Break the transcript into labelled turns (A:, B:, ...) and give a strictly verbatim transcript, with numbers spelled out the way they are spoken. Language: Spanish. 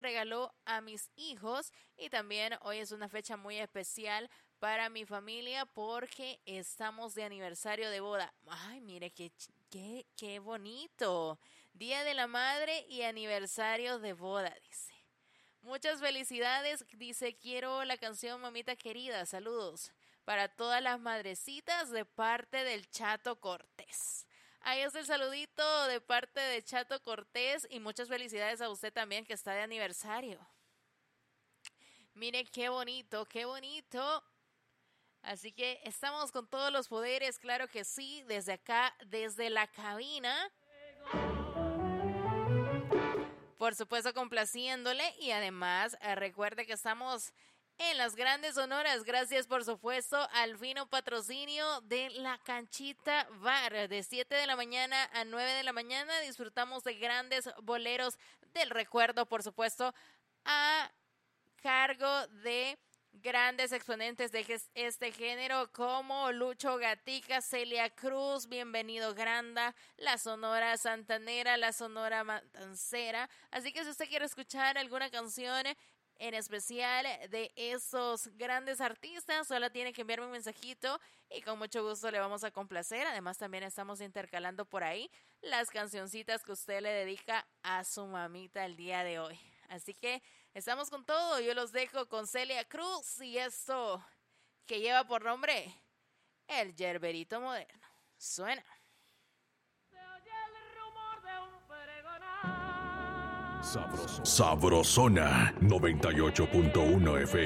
A: regaló a mis hijos y también hoy es una fecha muy especial para mi familia porque estamos de aniversario de boda. Ay, mire qué, qué, qué bonito. Día de la Madre y aniversario de boda, dice. Muchas felicidades, dice, quiero la canción Mamita Querida, saludos para todas las madrecitas de parte del Chato Cortés. Ahí es el saludito de parte de Chato Cortés y muchas felicidades a usted también que está de aniversario. Mire qué bonito, qué bonito. Así que estamos con todos los poderes, claro que sí, desde acá, desde la cabina. Por supuesto, complaciéndole y además eh, recuerde que estamos en las grandes sonoras. Gracias, por supuesto, al fino patrocinio de La Canchita Bar. De siete de la mañana a nueve de la mañana disfrutamos de grandes boleros del recuerdo, por supuesto, a cargo de grandes exponentes de este género como Lucho Gatica, Celia Cruz, Bienvenido Granda, la Sonora Santanera, la Sonora Matancera. Así que si usted quiere escuchar alguna canción en especial de esos grandes artistas, solo tiene que enviarme un mensajito y con mucho gusto le vamos a complacer. Además también estamos intercalando por ahí las cancioncitas que usted le dedica a su mamita el día de hoy. Así que estamos con todo. Yo los dejo con Celia Cruz y esto que lleva por nombre El Yerberito Moderno. Suena.
B: Se oye el rumor de un peregonar.
C: Sabros- Sabrosona noventa y ocho punto uno F